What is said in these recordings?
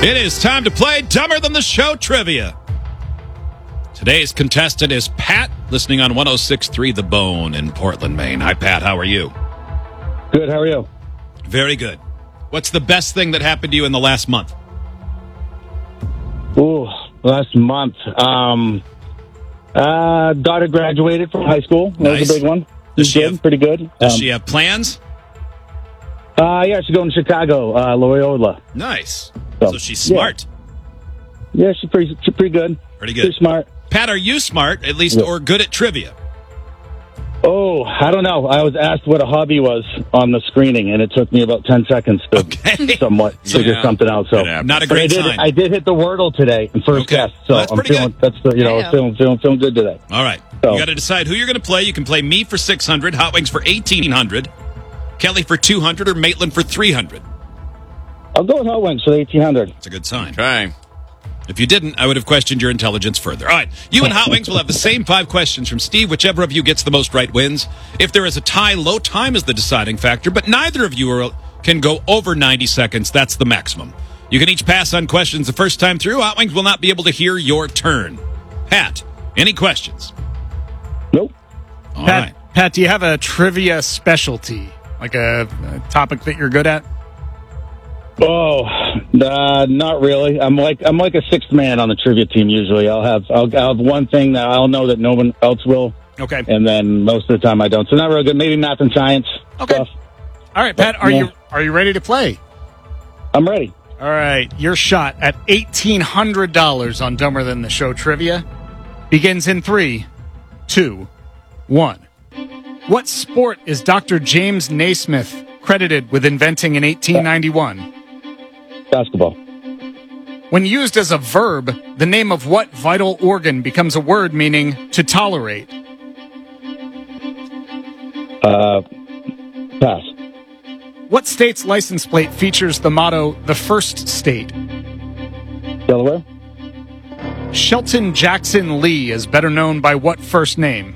It is time to play Dumber Than the Show Trivia. Today's contestant is Pat, listening on 106.3 The Bone in Portland, Maine. Hi, Pat. How are you? Good. How are you? Very good. What's the best thing that happened to you in the last month? Ooh, last month. Daughter graduated from high school. That was a big one. Pretty good. Does she have plans? Yeah, she's going to Chicago, Loyola. Nice. So she's smart. Yeah, she's pretty good. Pretty good. Pretty smart. Pat, are you smart, at least, or good at trivia? Oh, I don't know. I was asked what a hobby was on the screening, and it took me about 10 seconds to somewhat figure something out. So not a great sign. I did hit the Wordle today in first guess, so well, I'm feeling feeling good today. All right, you got to decide who you're going to play. You can play me for $600, Hot Wings for $1,800, Kelly for $200, or Maitland for $300. I'll go with Hot Wings for the $1,800. It's a good sign. Okay. If you didn't, I would have questioned your intelligence further. All right, you and Hot Wings will have the same 5 questions from Steve. Whichever of you gets the most right wins. If there is a tie, low time is the deciding factor, but neither of you can go over 90 seconds. That's the maximum. You can each pass on questions the first time through. Hot Wings will not be able to hear your turn. Pat, any questions? Nope. All right. Pat, do you have a trivia specialty, like a topic that you're good at? Oh, not really. I'm like a sixth man on the trivia team. Usually, I'll have one thing that I'll know that no one else will. Okay. And then most of the time I don't. So not real good. Maybe math and science. Okay. Stuff. All right, Pat. Are you ready to play? I'm ready. All right. Your shot at $1,800 on Dumber Than the Show trivia begins in 3, 2, 1. What sport is Dr. James Naismith credited with inventing in 1891? Basketball. When used as a verb, the name of what vital organ becomes a word meaning to tolerate? Pass. What state's license plate features the motto, "The First State"? Delaware. Shelton Jackson Lee is better known by what first name?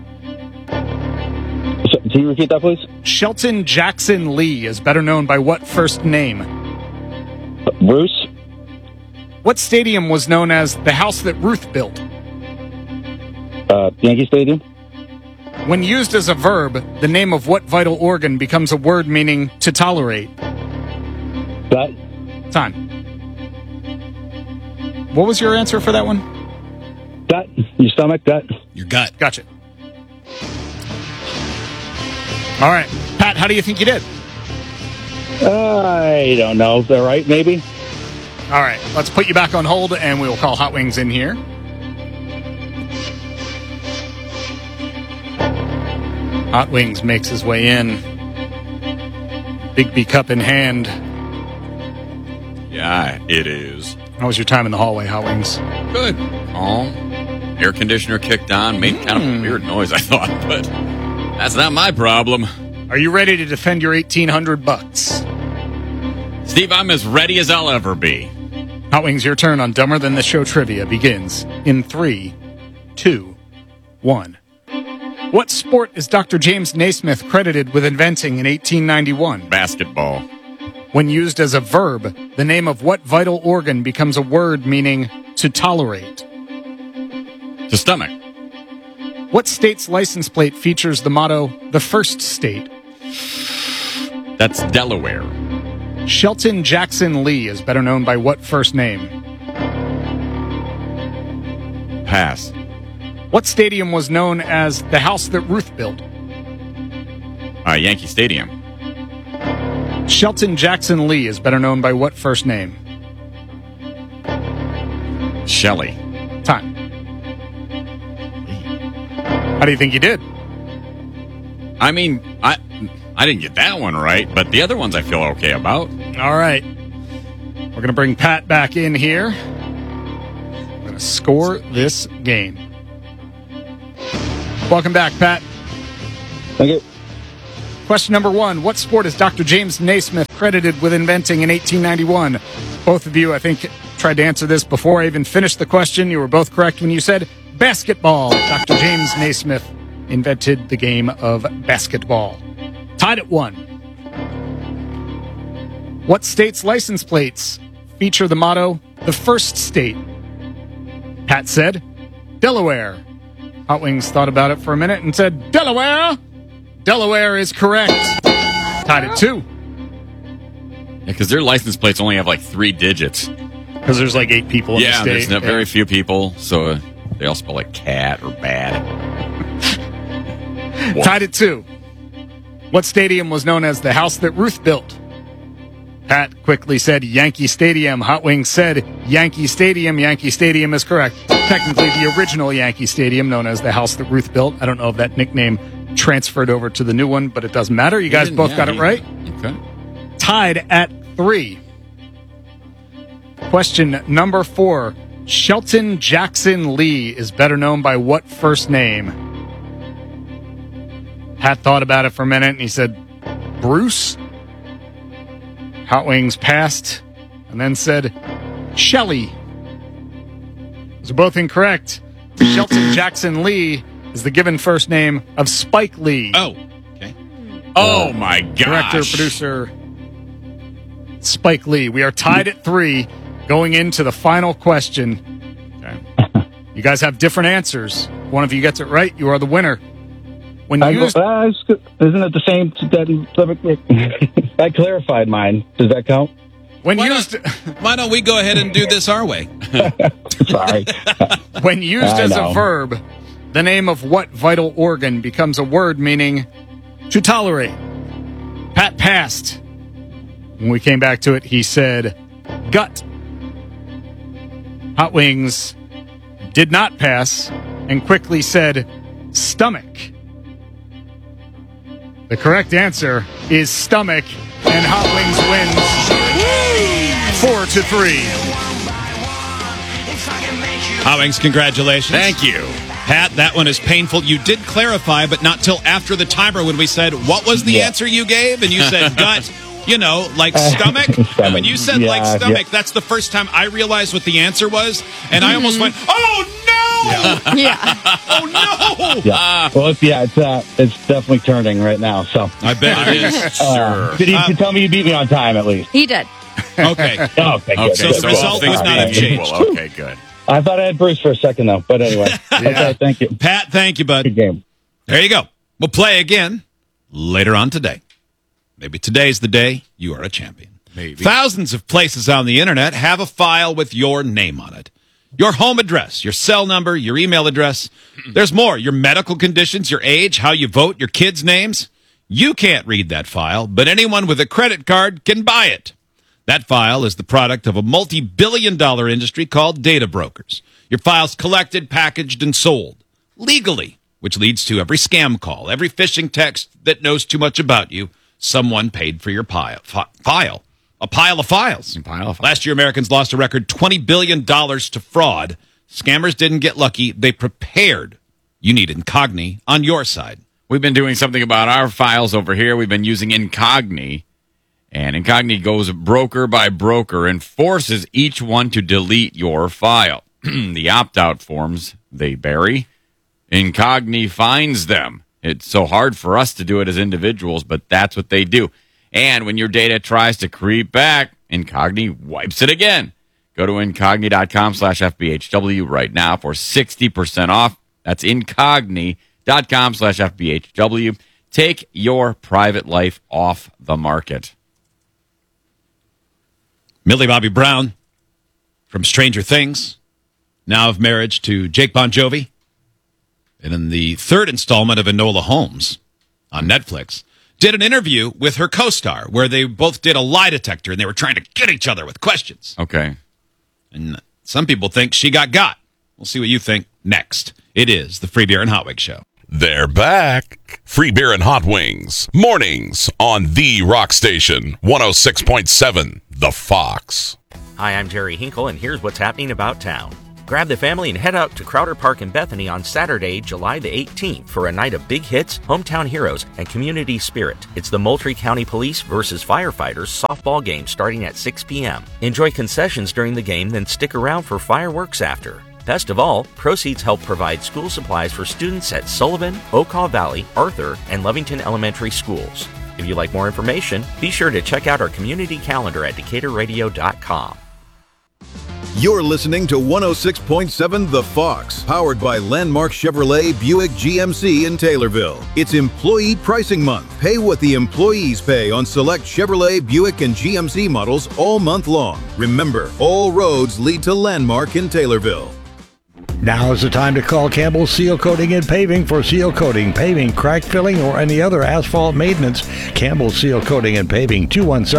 Can you repeat that, please? Shelton Jackson Lee is better known by what first name? Bruce. What stadium was known as the house that Ruth built? Yankee Stadium. When used as a verb, the name of what vital organ becomes a word meaning to tolerate? Gut. Time. What was your answer for that one? Gut. Your stomach. Gut. Your gut. Gotcha. All right. Pat, how do you think you did? I don't know. Is that right? Maybe. All right. Let's put you back on hold, and we will call Hot Wings in here. Hot Wings makes his way in. Big B cup in hand. Yeah, it is. How was your time in the hallway, Hot Wings? Good. Calm. Air conditioner kicked on. Made kind of a weird noise, I thought, but that's not my problem. Are you ready to defend your $1,800? Steve, I'm as ready as I'll ever be. Hot Wings, your turn on Dumber Than the Show trivia begins in 3, 2, 1. What sport is Dr. James Naismith credited with inventing in 1891? Basketball. When used as a verb, the name of what vital organ becomes a word meaning to tolerate? To stomach. What state's license plate features the motto, "The First State"? That's Delaware. Shelton Jackson Lee is better known by what first name? Pass. What stadium was known as the house that Ruth built? Yankee Stadium. Shelton Jackson Lee is better known by what first name? Shelley. Time. How do you think you did? I mean, I didn't get that one right, but the other ones I feel okay about. All right. We're going to bring Pat back in here. We're going to score this game. Welcome back, Pat. Thank you. Question number 1. What sport is Dr. James Naismith credited with inventing in 1891? Both of you, I think, tried to answer this before I even finished the question. You were both correct when you said basketball. Dr. James Naismith invented the game of basketball. Tied at 1. What state's license plates feature the motto, "The First State"? Pat said, Delaware. Hot Wings thought about it for a minute and said, Delaware! Delaware is correct. Tied at 2. Yeah, because their license plates only have like 3 digits. Because there's like 8 people in the state. There's not very few people, so they all spell like cat or bad. Tied at 2. What stadium was known as the house that Ruth built? Pat quickly said Yankee Stadium. Hot Wings said Yankee Stadium. Yankee Stadium is correct. Technically the original Yankee Stadium, known as the house that Ruth built. I don't know if that nickname transferred over to the new one, but it doesn't matter. You guys both got it right. Okay. Tied at 3. Question number 4. Shelton Jackson Lee is better known by what first name? Pat thought about it for a minute and he said, Bruce? Hot Wings passed and then said, Shelley. Those are both incorrect. Shelton Jackson Lee is the given first name of Spike Lee. Oh, okay. Oh, my gosh. Director, producer, Spike Lee. We are tied at 3 going into the final question. Okay. You guys have different answers. If one of you gets it right, you are the winner. When used, isn't it the same? I clarified mine. Does that count? when Why used, Why don't we go ahead and do this our way? Sorry. when used I as know. a verb, the name of what vital organ becomes a word meaning to tolerate? Pat passed. When we came back to it, he said gut. Hot Wings did not pass and quickly said stomach. The correct answer is stomach, and Hot Wings wins 4-3. Hot Wings, congratulations. Thank you. Pat, that one is painful. You did clarify, but not till after the timer when we said, what was the answer you gave? And you said gut, like stomach. And when you said like stomach, that's the first time I realized what the answer was. And I almost went, oh, no! Yeah. Oh, no! Yeah. Well, it's definitely turning right now. So I bet it is. Sure. did he tell me you beat me on time at least? He did. Okay. Oh, okay, good. So the result was not Alright. changed. Okay, good. I thought I had Bruce for a second though, but anyway. Okay, thank you. Pat, thank you, bud. Good game. There you go. We'll play again later on today. Maybe today's the day you are a champion. Maybe. Thousands of places on the internet have a file with your name on it. Your home address, your cell number, your email address. There's more. Your medical conditions, your age, how you vote, your kids' names. You can't read that file, but anyone with a credit card can buy it. That file is the product of a multi-billion-dollar industry called data brokers. Your file's collected, packaged, and sold legally, which leads to every scam call, every phishing text that knows too much about you. Someone paid for your file. A pile of files. Last year, Americans lost a record $20 billion to fraud. Scammers didn't get lucky. They prepared. You need Incogni on your side. We've been doing something about our files over here. We've been using Incogni. And Incogni goes broker by broker and forces each one to delete your file. The opt-out forms they bury, Incogni finds them. It's so hard for us to do it as individuals, but that's what they do. And when your data tries to creep back, Incogni wipes it again. Go to Incogni.com/FBHW right now for 60% off. That's Incogni.com/FBHW. Take your private life off the market. Millie Bobby Brown from Stranger Things, now of marriage to Jake Bon Jovi. And in the third installment of Enola Holmes on Netflix, did an interview with her co-star where they both did a lie detector and they were trying to get each other with questions. Okay. And some people think she got. We'll see what you think next. It is the Free Beer and Hot Wings Show. They're back. Free Beer and Hot Wings. Mornings on The Rock Station, 106.7, The Fox. Hi, I'm Jerry Hinkle, and here's what's happening about town. Grab the family and head out to Crowder Park in Bethany on Saturday, July the 18th for a night of big hits, hometown heroes, and community spirit. It's the Moultrie County Police versus Firefighters softball game starting at 6 p.m. Enjoy concessions during the game, then stick around for fireworks after. Best of all, proceeds help provide school supplies for students at Sullivan, Okaw Valley, Arthur, and Lovington Elementary Schools. If you'd like more information, be sure to check out our community calendar at DecaturRadio.com. You're listening to 106.7 The Fox, powered by Landmark Chevrolet Buick GMC in Taylorville. It's Employee Pricing Month. Pay what the employees pay on select Chevrolet, Buick, and GMC models all month long. Remember, all roads lead to Landmark in Taylorville. Now is the time to call Campbell Seal Coating and Paving for seal coating, paving, crack filling, or any other asphalt maintenance. Campbell Seal Coating and Paving,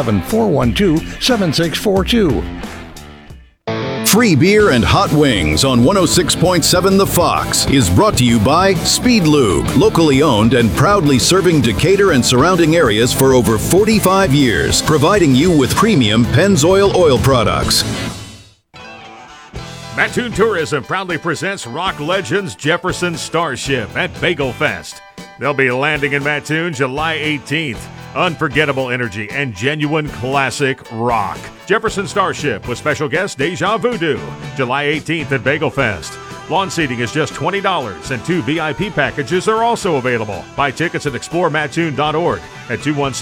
217-412-7642. Free beer and hot wings on 106.7 The Fox is brought to you by Speed Lube, locally owned and proudly serving Decatur and surrounding areas for over 45 years, providing you with premium Pennzoil oil products. Mattoon Tourism proudly presents rock legends Jefferson Starship at Bagel Fest. They'll be landing in Mattoon July 18th. Unforgettable energy and genuine classic rock. Jefferson Starship with special guest Deja Voodoo, July 18th at Bagel Fest. Lawn seating is just $20 and 2 VIP packages are also available. Buy tickets at exploremattoon.org at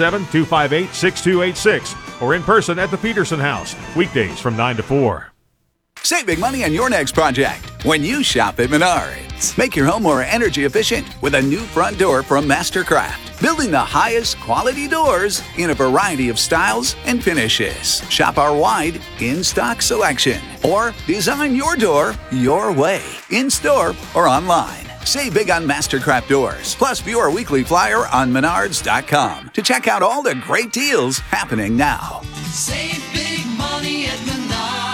217-258-6286 or in person at the Peterson House, weekdays from 9 to 4. Save big money on your next project when you shop at Menards. Make your home more energy efficient with a new front door from Mastercraft. Building the highest quality doors in a variety of styles and finishes. Shop our wide in-stock selection. Or design your door your way, in-store or online. Save big on Mastercraft doors. Plus, view our weekly flyer on Menards.com to check out all the great deals happening now. Save big money at Menards.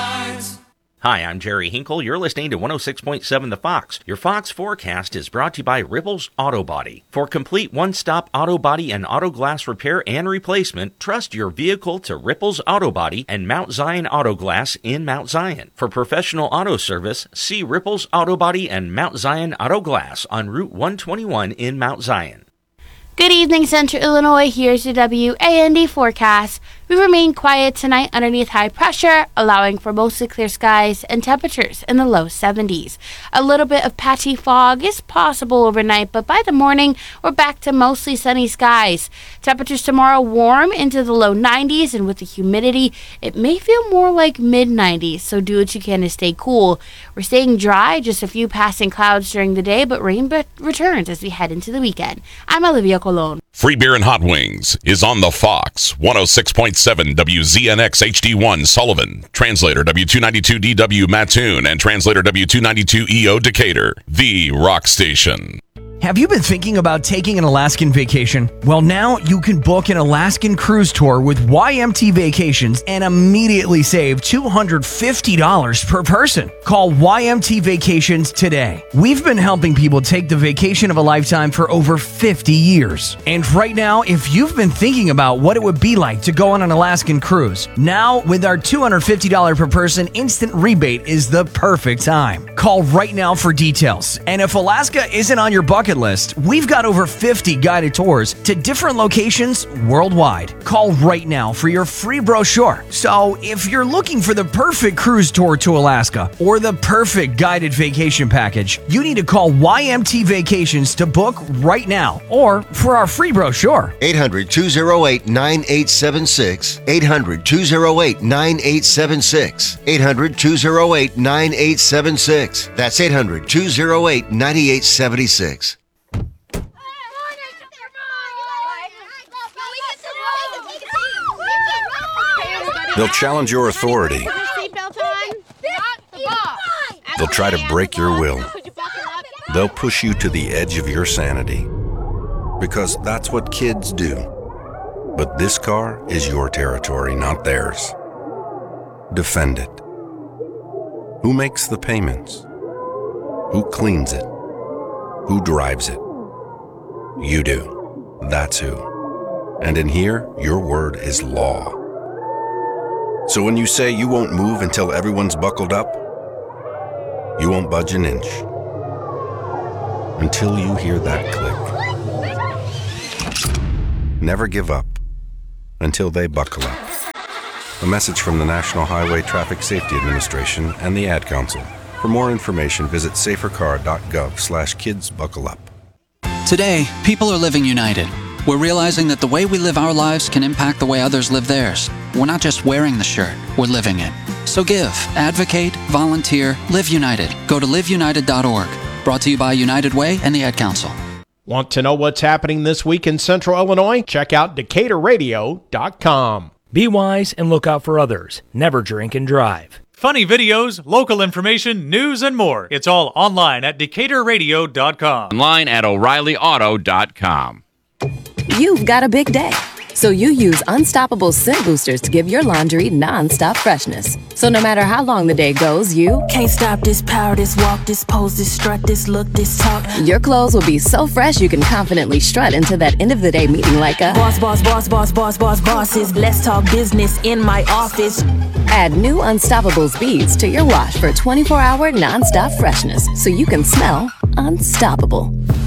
Hi, I'm Jerry Hinkle. You're listening to 106.7 The Fox. Your Fox forecast is brought to you by Ripples Auto Body. For complete one-stop auto body and auto glass repair and replacement, trust your vehicle to Ripples Auto Body and Mount Zion Auto Glass in Mount Zion. For professional auto service, see Ripples Auto Body and Mount Zion Auto Glass on Route 121 in Mount Zion. Good evening, Central Illinois. Here's your WAND forecast. We remain quiet tonight underneath high pressure, allowing for mostly clear skies and temperatures in the low 70s. A little bit of patchy fog is possible overnight, but by the morning, we're back to mostly sunny skies. Temperatures tomorrow warm into the low 90s, and with the humidity, it may feel more like mid-90s, so do what you can to stay cool. We're staying dry, just a few passing clouds during the day, but rain returns as we head into the weekend. I'm Olivia Colon. Free beer and hot wings is on the Fox. 106.7 WZNX HD1 Sullivan, translator W292DW Mattoon, and translator W292EO Decatur, the rock station. Have you been thinking about taking an Alaskan vacation? Well, now you can book an Alaskan cruise tour with YMT Vacations and immediately save $250 per person. Call YMT Vacations today. We've been helping people take the vacation of a lifetime for over 50 years. And right now, if you've been thinking about what it would be like to go on an Alaskan cruise, now with our $250 per person instant rebate is the perfect time. Call right now for details. And if Alaska isn't on your bucket list, we've got over 50 guided tours to different locations worldwide. Call right now for your free brochure. So if you're looking for the perfect cruise tour to Alaska or the perfect guided vacation package, you need to call YMT Vacations to book right now or for our free brochure. 800-208-9876. 800-208-9876. 800-208-9876. That's 800-208-9876. They'll challenge your authority. They'll try to break your will. They'll push you to the edge of your sanity. Because that's what kids do. But this car is your territory, not theirs. Defend it. Who makes the payments? Who cleans it? Who drives it? You do. That's who. And in here, your word is law. So when you say you won't move until everyone's buckled up, you won't budge an inch. Until you hear that click. Never give up until they buckle up. A message from the National Highway Traffic Safety Administration and the Ad Council. For more information, visit safercar.gov/kidsbuckleup. Today, people are living united. We're realizing that the way we live our lives can impact the way others live theirs. We're not just wearing the shirt, we're living it. So give, advocate, volunteer, Live United. Go to liveunited.org. Brought to you by United Way and the Ad Council. Want to know what's happening this week in Central Illinois? Check out DecaturRadio.com. Be wise and look out for others. Never drink and drive. Funny videos, local information, news, and more. It's all online at DecaturRadio.com. Online at O'ReillyAuto.com. You've got a big day, so you use Unstoppable Scent Boosters to give your laundry non-stop freshness. So no matter how long the day goes, you can't stop this power, this walk, this pose, this strut, this look, this talk. Your clothes will be so fresh you can confidently strut into that end of the day meeting like a boss, boss, boss, boss, boss, boss, bosses. Let's talk business in my office. Add new Unstoppables beads to your wash for 24-hour non-stop freshness so you can smell unstoppable.